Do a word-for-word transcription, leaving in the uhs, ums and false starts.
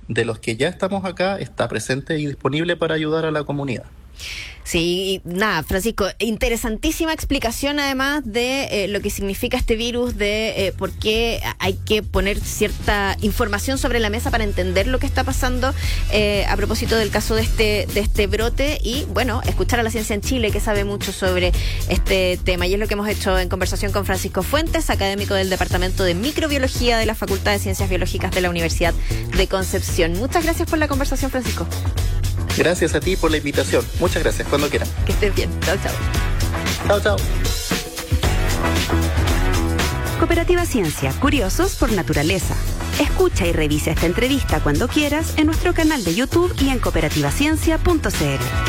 de los que ya estamos acá está presente y disponible para ayudar a la comunidad. Sí, nada, Francisco, interesantísima explicación además de eh, lo que significa este virus, de eh, por qué hay que poner cierta información sobre la mesa para entender lo que está pasando eh, a propósito del caso de este de este brote y, bueno, escuchar a la ciencia en Chile, que sabe mucho sobre este tema. Y es lo que hemos hecho en conversación con Francisco Fuentes, académico del Departamento de Microbiología de la Facultad de Ciencias Biológicas de la Universidad de Concepción. Muchas gracias por la conversación, Francisco. Gracias a ti por la invitación. Muchas gracias, cuando quieran. Que estés bien. Chao, chao. Chao, chao. Cooperativa Ciencia, curiosos por naturaleza. Escucha y revisa esta entrevista cuando quieras en nuestro canal de YouTube y en cooperativa ciencia punto c l.